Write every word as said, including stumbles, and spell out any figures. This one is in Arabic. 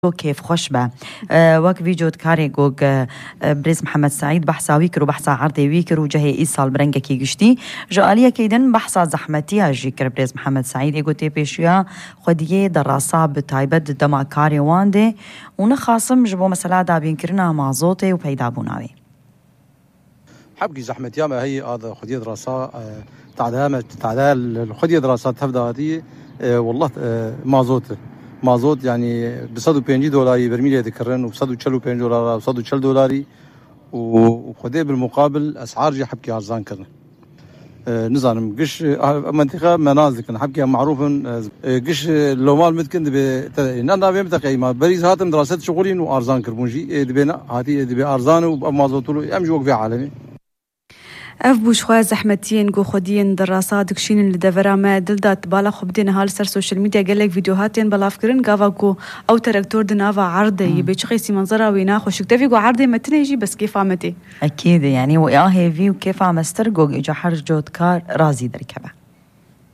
كيف خوش به أه وك فيديو تكاري جوج أه بريز محمد سعيد بحثا ويكر وبحثا عرضي ويكر وجهي إيصال برنجة كي قشتي جالية كيدن بحثا زحمتيها جيكر بريز محمد سعيد يقول تيبيشيا خديه دراسة بتايبد دما كاري واندي ونخاصم جبو مسألة دابين كرنا مازوتي وبيدا بوناوي حبكي زحمتيها ما هي هذا خديه دراسة تعدام تعدال خديه دراسات تفدا هذه والله مازوت مازوت يعني بصدو بينجي دولاري برميل يذكرن وبصدو تشلو بين دولار وبصدو تشل دولاري وخديه بالمقابل أسعار جي حبكي أرزان كرنا نظام قش منطقة منازل كنا حبكي معروف قش لو مال متكن دبي نانا بيم تقيمة بريز هاتم دراسات شغلين وأرزان كربونجي دبينا هاتي دبي أرزان ومازوتلو أمجوك في عالمي اف بوش خواه زحمتين گو خودين دراسات كشين لدفرا ما دلدات بالا خبدين هال سر سوشيال ميديا قالك فيديوهاتين بلاف كرن قاوا گو او تراكتور دنافا عرضي يبي شخيسي منظرها وينا خوشك تفي گو عرضي ما تنجي بس كيف عمتي اكيد يعني ويا هيفي وكيف عم استرقو اجا حرجوت كار رازي دركبه